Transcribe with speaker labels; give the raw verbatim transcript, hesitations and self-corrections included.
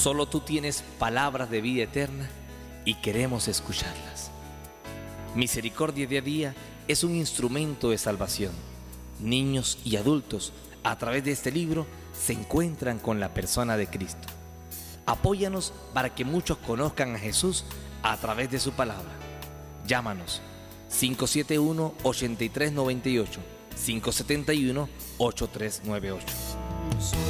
Speaker 1: Solo tú tienes palabras de vida eterna y queremos escucharlas. Misericordia Día a Día es un instrumento de salvación. Niños y adultos, a través de este libro, se encuentran con la persona de Cristo. Apóyanos para que muchos conozcan a Jesús a través de su palabra. Llámanos cinco siete uno, ocho tres nueve ocho, cinco siete uno, ocho tres nueve ocho.